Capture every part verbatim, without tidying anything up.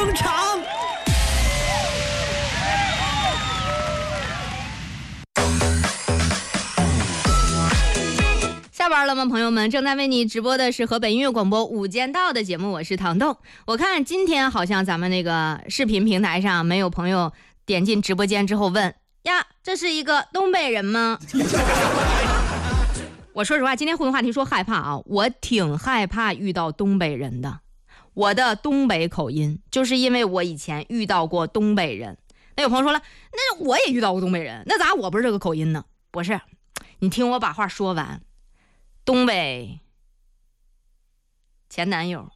登场。 下班了吗，朋友们？正在为你直播的是河北音乐广播午间道的节目，我是糖豆。我看今天好像咱们那个视频平台上没有朋友点进直播间之后问呀，这是一个东北人吗？我说实话，今天互动话题说害怕啊，我挺害怕遇到东北人的。我的东北口音就是因为我以前遇到过东北人。那有朋友说了，那我也遇到过东北人，那咋我不是这个口音呢？不是，你听我把话说完。东北前男友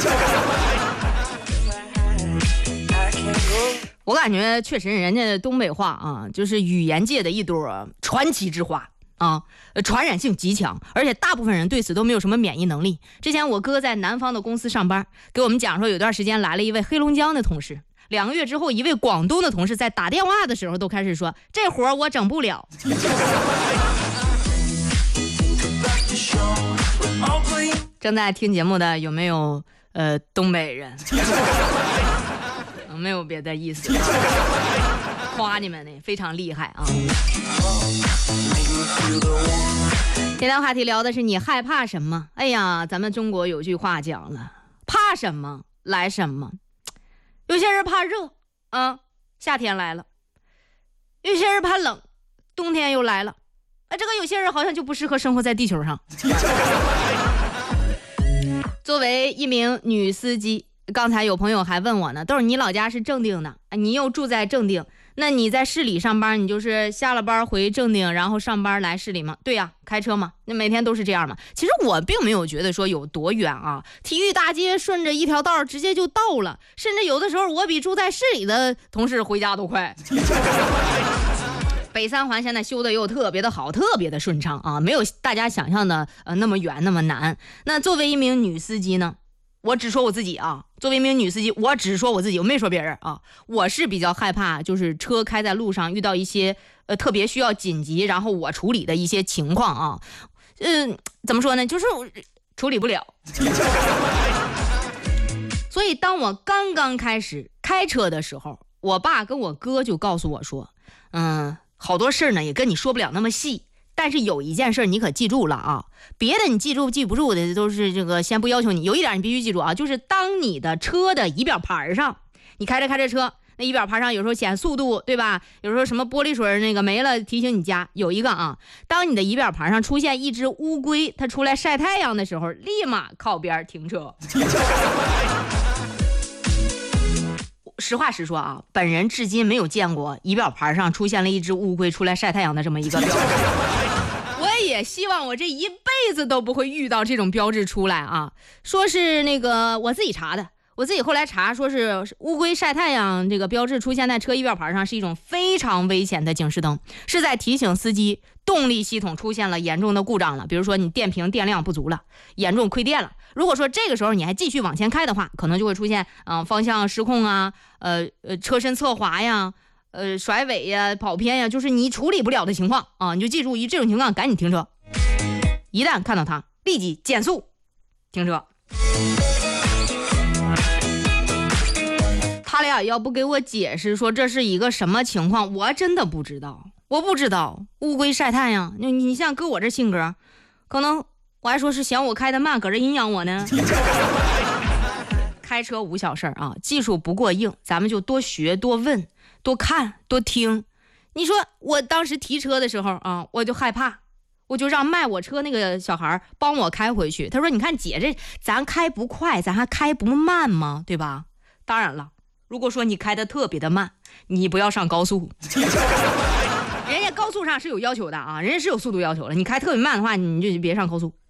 我感觉确实人家的东北话啊，就是语言界的一朵传奇之花啊，传染性极强，而且大部分人对此都没有什么免疫能力。之前我哥在南方的公司上班，给我们讲说有段时间来了一位黑龙江的同事，两个月之后一位广东的同事在打电话的时候都开始说，这活我整不了。正在听节目的有没有呃东北人？没有别的意思，夸你们呢，非常厉害啊！今天话题聊的是你害怕什么？哎呀，咱们中国有句话讲了，怕什么来什么。有些人怕热啊，夏天来了；有些人怕冷，冬天又来了。啊，这个有些人好像就不适合生活在地球上。作为一名女司机，刚才有朋友还问我呢，都是你老家是正定的，你又住在正定，那你在市里上班，你就是下了班回正定，然后上班来市里吗？对呀、啊，开车嘛，那每天都是这样嘛。其实我并没有觉得说有多远啊，体育大街顺着一条道直接就到了，甚至有的时候我比住在市里的同事回家都快。北三环现在修的又特别的好，特别的顺畅啊，没有大家想象的呃那么远那么难。那作为一名女司机呢，我只说我自己啊，作为一名女司机，我只说我自己，我没说别人啊。我是比较害怕，就是车开在路上遇到一些呃特别需要紧急，然后我处理的一些情况啊，嗯、呃，怎么说呢，就是处理不了。所以当我刚刚开始开车的时候，我爸跟我哥就告诉我说，嗯。好多事儿呢也跟你说不了那么细，但是有一件事你可记住了啊，别的你记住记不住的都是这个先不要求你，有一点你必须记住啊，就是当你的车的仪表盘上，你开着开着车，那仪表盘上有时候显速度对吧，有时候什么玻璃水那个没了提醒你加，有一个啊，当你的仪表盘上出现一只乌龟它出来晒太阳的时候，立马靠边停车。实话实说啊，本人至今没有见过仪表盘上出现了一只乌龟出来晒太阳的这么一个标志。我也希望我这一辈子都不会遇到这种标志出来啊。说是那个我自己查的，我自己后来查说是乌龟晒太阳这个标志出现在车仪表盘上是一种非常危险的警示灯，是在提醒司机动力系统出现了严重的故障了，比如说你电瓶电量不足了，严重亏电了。如果说这个时候你还继续往前开的话，可能就会出现嗯、呃、方向失控啊，呃呃车身侧滑呀，呃甩尾呀，跑偏呀，就是你处理不了的情况啊，你就记住一这种情况赶紧停车，一旦看到它立即减速停车。他俩要不给我解释说这是一个什么情况，我真的不知道，我不知道乌龟晒太阳，你你像搁我这性格，可能我还说是嫌我开的慢，搁这阴阳我呢。开车无小事啊，技术不过硬，咱们就多学多问多看多听。你说我当时提车的时候啊，我就害怕，我就让卖我车那个小孩帮我开回去。他说你看姐这咱开不快，咱还开不慢吗？对吧？当然了，如果说你开的特别的慢，你不要上高速。人家高速上是有要求的啊，人家是有速度要求的，你开特别慢的话，你就别上高速。